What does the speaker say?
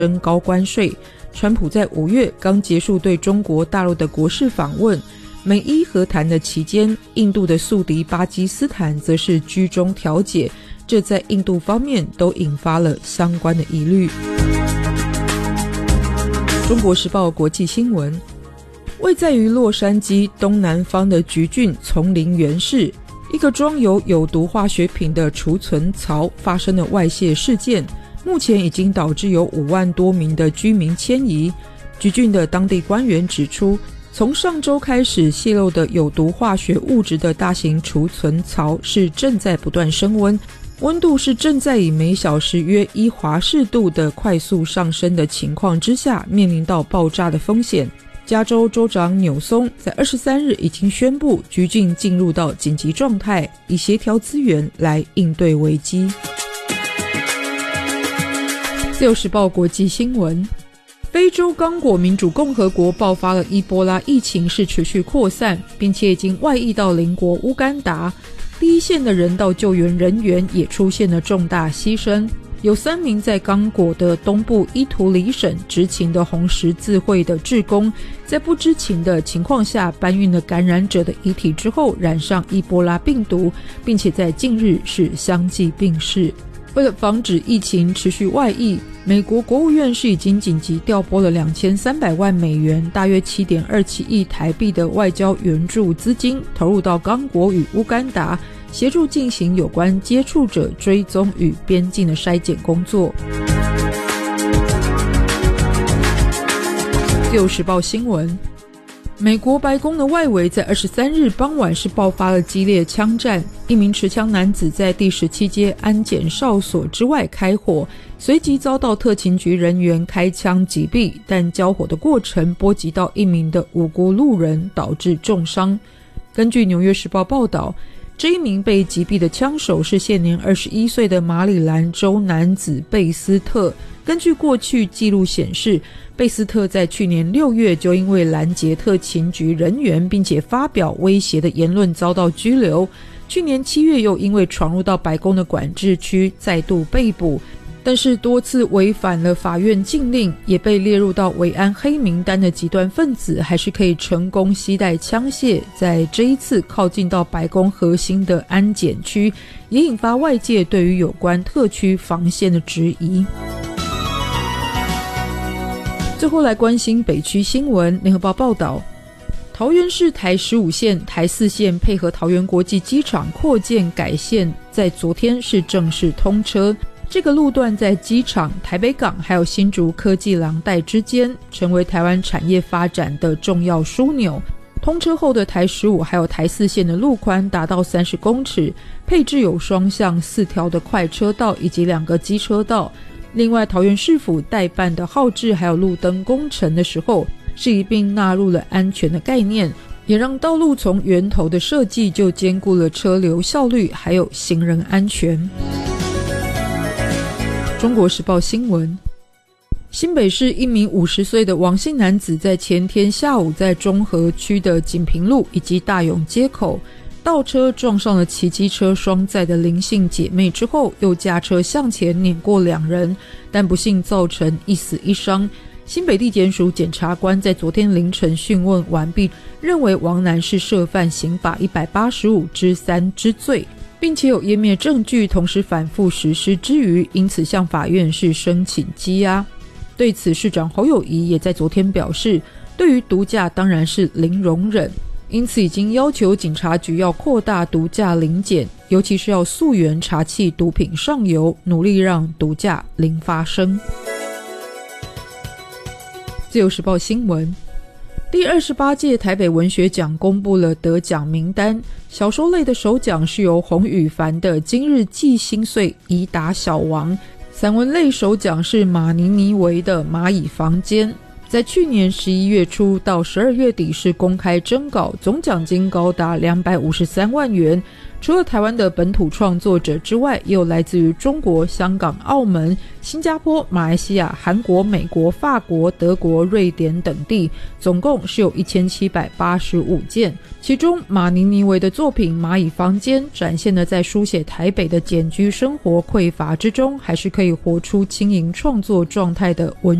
征高关税。川普在5月刚结束对中国大陆的国事访问，美伊和谈的期间，印度的宿敌巴基斯坦则是居中调解，这在印度方面都引发了相关的疑虑。中国时报国际新闻，位在于洛杉矶东南方的橘郡丛林园市，一个装有毒化学品的储存槽发生了外泄事件，目前已经导致有5万多名的居民迁移。橘郡的当地官员指出，从上周开始泄漏的有毒化学物质的大型储存槽是正在不断升温，温度是正在以每小时约1华氏度的快速上升的情况之下，面临到爆炸的风险。加州州长纽松在23日已经宣布橘郡进入到紧急状态，以协调资源来应对危机。自由时报国际新闻，非洲刚果民主共和国爆发了伊波拉疫情，是持续扩散，并且已经外溢到邻国乌干达。第一线的人道救援人员也出现了重大牺牲，有3名在刚果的东部伊图里省执勤的红十字会的志工，在不知情的情况下搬运了感染者的遗体之后染上伊波拉病毒，并且在近日是相继病逝。为了防止疫情持续外溢，美国国务院是已经紧急调拨了2300万美元，大约 7.27 亿台币的外交援助资金投入到刚果与乌干达，协助进行有关接触者追踪与边境的筛检工作。自由时报新闻，美国白宫的外围在23日傍晚是爆发了激烈枪战，一名持枪男子在第17街安检哨所之外开火，随即遭到特勤局人员开枪击毙，但交火的过程波及到一名的无辜路人，导致重伤。根据纽约时报报道，这一名被击毙的枪手是现年21岁的马里兰州男子贝斯特。根据过去记录显示，贝斯特在去年6月就因为拦截特勤局人员并且发表威胁的言论遭到拘留，去年7月又因为闯入到白宫的管制区再度被捕，但是多次违反了法院禁令，也被列入到维安黑名单的极端分子还是可以成功携带枪械，在这一次靠近到白宫核心的安检区，也引发外界对于有关特区防线的质疑。最后来关心北区新闻，联合报报道，桃园市台15线、台4线配合桃园国际机场扩建改线，在昨天是正式通车。这个路段在机场、台北港还有新竹科技廊带之间，成为台湾产业发展的重要枢纽。通车后的台15还有台4线的路宽达到30公尺，配置有双向4条的快车道以及2个机车道。另外，桃园市府代办的号志还有路灯工程的时候，是一并纳入了安全的概念，也让道路从源头的设计就兼顾了车流效率还有行人安全。中国时报新闻，新北市一名50岁的王姓男子在前天下午在中和区的锦屏路以及大勇街口倒车撞上了骑机车双载的林姓姐妹之后，又驾车向前碾过2人，但不幸造成1死1伤。新北地检署检察官在昨天凌晨讯问完毕，认为王男是涉犯刑法185之3之罪，并且有湮灭证据，同时反复实施之余，因此向法院是申请羁押。对此，市长侯友宜也在昨天表示，对于毒驾当然是零容忍，因此已经要求警察局要扩大毒驾零检，尤其是要溯源查缉毒品上游，努力让毒驾零发生。自由时报新闻，第28届台北文学奖公布了得奖名单，小说类的首奖是由洪宇凡的《今日寄心碎已打小王》，散文类首奖是马尼尼维的《蚂蚁房间》， 在去年11月初到12月底是公开征稿，总奖金高达253万元。除了台湾的本土创作者之外，也有来自于中国、香港、澳门、新加坡、马来西亚、韩国、美国、法国、德国、瑞典等地，总共是有1785件。其中马尼尼维的作品《蚂蚁房间》展现了在书写台北的简居生活匮乏之中，还是可以活出轻盈创作状态的文